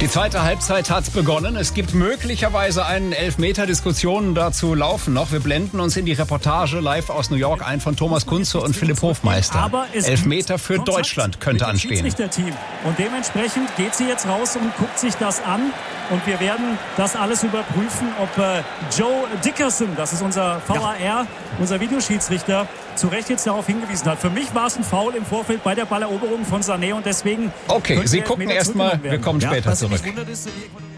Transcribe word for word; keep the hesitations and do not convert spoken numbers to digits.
Die zweite Halbzeit hat begonnen. Es gibt möglicherweise einen Elfmeter. Diskussionen dazu laufen noch. Wir blenden uns in die Reportage live aus New York ein von Thomas Kunze und Philipp Hofmeister. Aber es Elfmeter für Deutschland könnte anstehen. Und dementsprechend geht sie jetzt raus und guckt sich das an. Und wir werden das alles überprüfen, ob äh, Joe Dickerson, das ist unser V A R, ja. unser Videoschiedsrichter, zu Recht jetzt darauf hingewiesen hat. Für mich war es ein Foul im Vorfeld bei der Balleroberung von Sané und deswegen... Okay, Sie gucken erst mal, wir kommen später ja, zurück.